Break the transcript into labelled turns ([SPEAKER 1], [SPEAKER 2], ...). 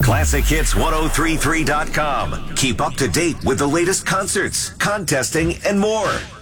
[SPEAKER 1] ClassicHits1033.com. Keep up to date with the latest concerts, contesting, and more.